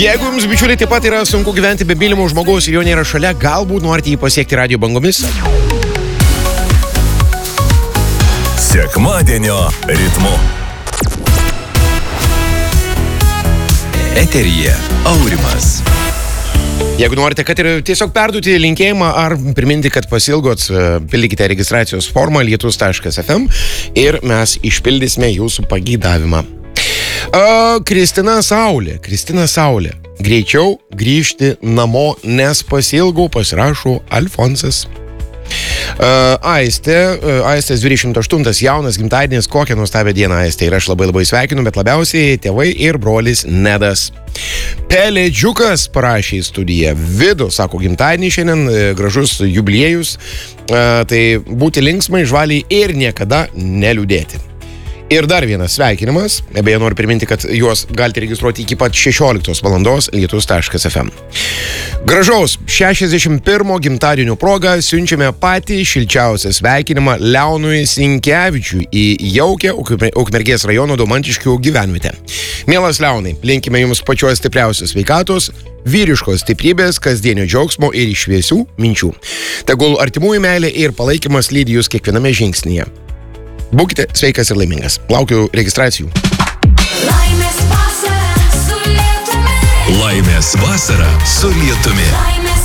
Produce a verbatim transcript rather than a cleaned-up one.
Jeigu jums, bičiuliai, taip pat yra sunku gyventi be mylimo žmogaus ir jo nėra šalia, galbūt norite jį pasiekti radijo bangomis. Sekmadienio ritmu. Eteryje Aurimas. Jeigu norite, kad ir tiesiog perduoti linkėjimą ar priminti, kad pasilgot, pildykite registracijos formą lietus taškas ef em ir mes išpildysime jūsų pageidavimą. Uh, Kristina Saulė, Kristina Saulė. Greičiau grįžti namo, nes pasilgau, pasirašo Alfonsas. Uh, Aistė, uh, Aistės dvidešimt aštuntas jaunas gimtadienis, kokią nuostabią dieną Aistė. Ir aš labai labai sveikinu, bet labiausiai tėvai ir brolis Nedas. Pelėdžiukas parašė į studiją. Vidu, sako, gimtadienį šiandien, gražus jubiliejus. Uh, tai būti linksmai, žvaliai ir niekada neliūdėti. Ir dar vienas sveikinimas, beje noriu priminti, kad juos galite registruoti iki pat šešioliktos valandos lietus taškas ef em. Gražaus šešiasdešimt pirmo gimtadienio proga siunčiame patį šilčiausią sveikinimą Leonui Sinkevičiui į jaukę Ukmergės rajono Domantiškių gyvenvietę. Mielas Leonai, linkime jums pačios stipriausios sveikatos, vyriškos stiprybės, kasdienio džiaugsmo ir šviesių minčių. Tegul artimųjų meilė ir palaikymas lydi jūs kiekviename žingsnyje. Būkite sveikas ir laimingas. Laukiu registracijų. Laimės vasara su lietumi. Laimės vasara su lietumi.